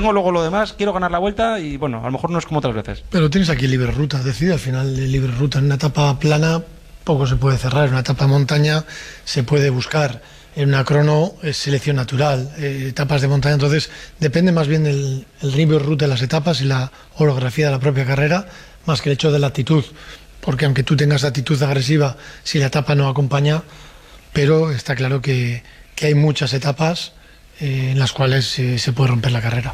tengo luego lo demás, quiero ganar la Vuelta y bueno, a lo mejor no es como otras veces. Pero tienes aquí libre ruta, decide al final de libre ruta. En una etapa plana poco se puede cerrar, en una etapa montaña se puede buscar. En una crono es selección natural, etapas de montaña, entonces depende más bien el libre ruta de las etapas y la orografía de la propia carrera, más que el hecho de la actitud, porque aunque tú tengas actitud agresiva, si la etapa no acompaña, pero está claro que hay muchas etapas en las cuales se puede romper la carrera.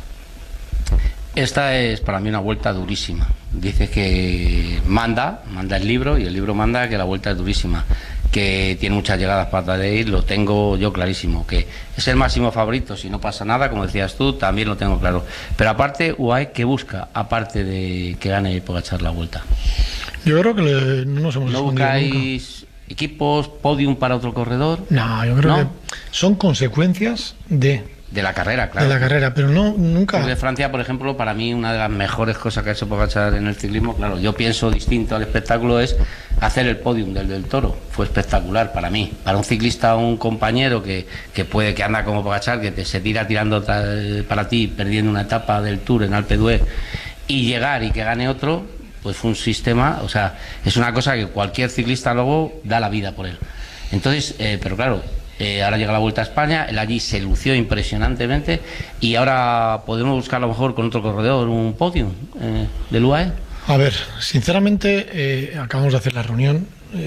Esta es para mí una Vuelta durísima. Dice que manda el libro, y el libro manda que la Vuelta es durísima, que tiene muchas llegadas para Tadej, lo tengo yo clarísimo, que es el máximo favorito, si no pasa nada, como decías tú, también lo tengo claro. Pero aparte, UAE, ¿qué busca? Aparte de que gane Pogačar la Vuelta. Yo creo que no nos hemos ¿No buscáis equipos, podium para otro corredor? No, yo creo que son consecuencias de la carrera, claro. De la carrera, pero nunca. Porque Francia, por ejemplo, para mí una de las mejores cosas que ha hecho Pogačar en el ciclismo, claro, yo pienso distinto al espectáculo, es hacer el podium del Toro. Fue espectacular para mí. Para un ciclista o un compañero que anda como Pogačar, que se tira tirando para ti, perdiendo una etapa del Tour en Alpe d'Huez, y llegar y que gane otro, pues fue un sistema, o sea, es una cosa que cualquier ciclista luego da la vida por él. Entonces, pero claro, ahora llega la Vuelta a España, él allí se lució impresionantemente y ahora podemos buscar a lo mejor con otro corredor un podium del UAE. A ver, sinceramente, acabamos de hacer la reunión.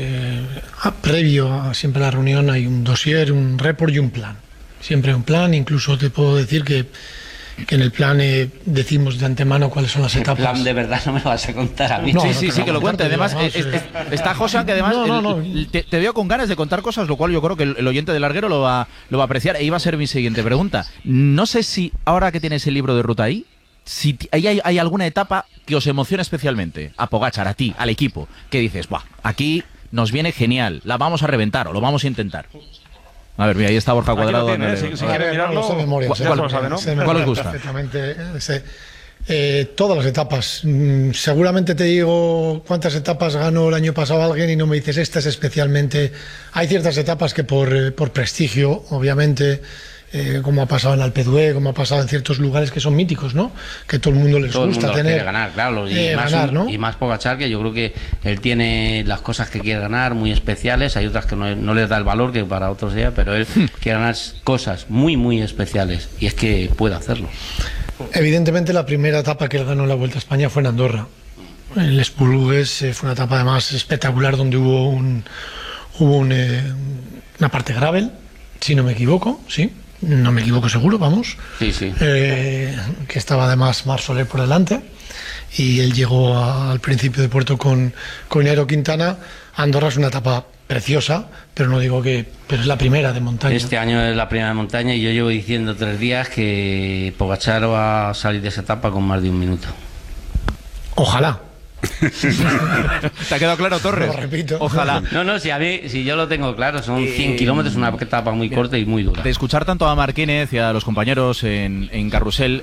Previo a siempre la reunión hay un dossier, un report y un plan. Siempre hay un plan, incluso te puedo decir que en el plan decimos de antemano cuáles son las etapas. El plan de verdad no me lo vas a contar a mí. No, sí, que lo cuente. Además, está Josan, que además te veo con ganas de contar cosas, lo cual yo creo que el oyente de Larguero lo va a apreciar. E iba a ser mi siguiente pregunta. No sé si ahora que tienes el libro de ruta ahí, si hay alguna etapa que os emociona especialmente, a Pogačar, a ti, al equipo, que dices, ¡buah! Aquí nos viene genial, la vamos a reventar o lo vamos a intentar. A ver, mira, ahí está Borja Cuadrado. Si quieren mirarlo, ¿cuál os gusta? Perfectamente. Todas las etapas. Seguramente te digo cuántas etapas ganó el año pasado alguien y no me dices esta es especialmente. Hay ciertas etapas que por prestigio, obviamente, como ha pasado en Alpe d'Huez, como ha pasado en ciertos lugares que son míticos, ¿no? Que todo el mundo les todo gusta el mundo tener. Quiere ganar, claro. Y más Pogačar, que yo creo que él tiene las cosas que quiere ganar muy especiales. Hay otras que no les da el valor que para otros sea, pero él quiere ganar cosas muy, muy especiales. Y es que puede hacerlo. Evidentemente, la primera etapa que él ganó en la Vuelta a España fue en Andorra. El Esplugues fue una etapa además espectacular donde hubo una parte gravel, si no me equivoco, sí. No me equivoco seguro, vamos. Sí. Que estaba además Marc Soler por delante y él llegó al principio de puerto con Nairo Quintana. Andorra es una etapa preciosa, pero no digo que... Pero es la primera de montaña. Este año es la primera de montaña y yo llevo diciendo 3 días que Pogačar va a salir de esa etapa con más de 1 minuto. Ojalá. ¿Te ha quedado claro, Torres? Lo repito. Ojalá. No, si yo lo tengo claro, son 100 kilómetros, una etapa muy corta y muy dura. De escuchar tanto a Marquínez y a los compañeros en Carrusel,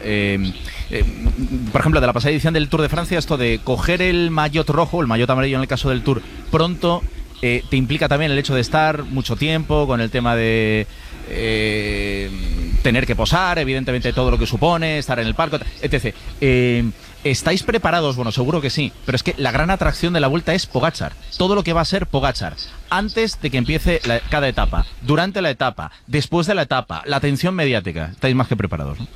por ejemplo, de la pasada edición del Tour de Francia, esto de coger el maillot rojo, el maillot amarillo en el caso del Tour, pronto, te implica también el hecho de estar mucho tiempo con el tema de tener que posar, evidentemente todo lo que supone, estar en el palco, etc. ¿Estáis preparados? Bueno, seguro que sí, pero es que la gran atracción de la Vuelta es Pogačar, todo lo que va a ser Pogačar, antes de que empiece cada etapa, durante la etapa, después de la etapa, la atención mediática. Estáis más que preparados, ¿no?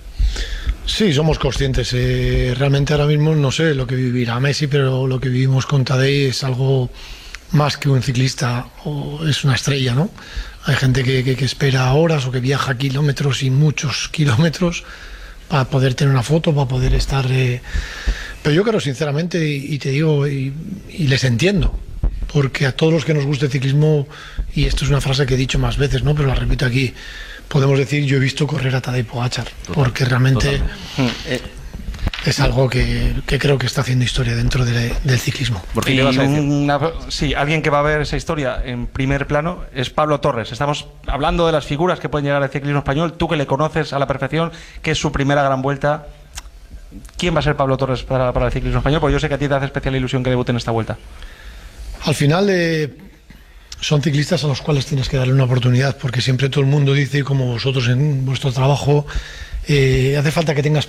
Sí, somos conscientes. Realmente ahora mismo no sé lo que vivirá Messi, pero lo que vivimos con Tadej es algo más que un ciclista, o es una estrella, ¿no? Hay gente que espera horas o que viaja kilómetros y muchos kilómetros para poder tener una foto, para poder estar... Pero yo creo sinceramente, y te digo, y les entiendo, porque a todos los que nos gusta el ciclismo, y esto es una frase que he dicho más veces, ¿no? Pero la repito aquí, podemos decir, yo he visto correr a Tadej Pogačar, porque realmente es algo que creo que está haciendo historia dentro del ciclismo. ¿Qué ibas a decir? Sí, alguien que va a ver esa historia en primer plano es Pablo Torres. Estamos hablando de las figuras que pueden llegar al ciclismo español. Tú que le conoces a la perfección, que es su primera gran vuelta, ¿quién va a ser Pablo Torres para el ciclismo español? Porque yo sé que a ti te hace especial ilusión que debute en esta vuelta. Al final son ciclistas a los cuales tienes que darle una oportunidad, porque siempre todo el mundo dice, como vosotros en vuestro trabajo, hace falta que tengas